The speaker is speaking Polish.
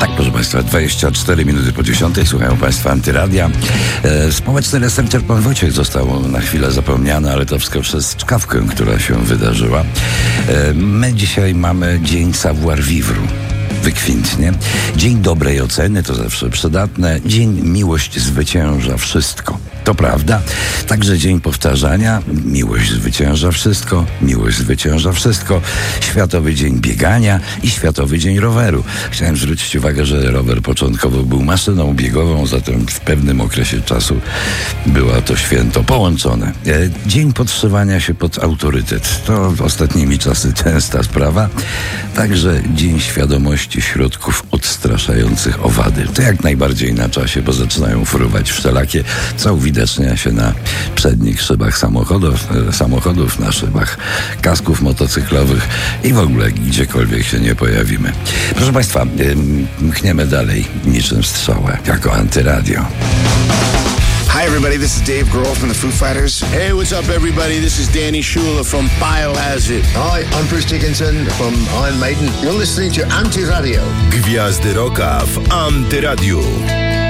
Tak, proszę Państwa, 24 minuty po 10. Słuchają Państwa Antyradia. Społeczny researcher pan Wojciech został na chwilę zapomniany, ale to wszystko przez czkawkę, która się wydarzyła. My dzisiaj mamy dzień savoir-vivre. Wykwintnie. Dzień dobrej oceny, to zawsze przydatne. Dzień miłość zwycięża wszystko. To prawda. Także dzień powtarzania. Miłość zwycięża wszystko. Miłość zwycięża wszystko. Światowy Dzień Biegania i Światowy Dzień Roweru. Chciałem zwrócić uwagę, że rower początkowo był maszyną biegową, zatem w pewnym okresie czasu było to święto połączone. Dzień podszywania się pod autorytet. To ostatnimi czasy częsta sprawa. Także Dzień Świadomości Środków Odstraszających Owady. To jak najbardziej na czasie, bo zaczynają fruwać wszelakie, co uwidacznia się na przednich szybach samochodów, na szybach kasków motocyklowych i w ogóle gdziekolwiek się nie pojawimy. Proszę Państwa, mchniemy dalej niczym strzała, jako Antyradio. Hi everybody, this is Dave Grohl from the Foo Fighters. Hey, what's up everybody? This is Danny Schuler from Biohazard. Hi, I'm Bruce Dickinson from Iron Maiden. You're listening to Antyradio. Gwiazdy Rocka w Antyradiu.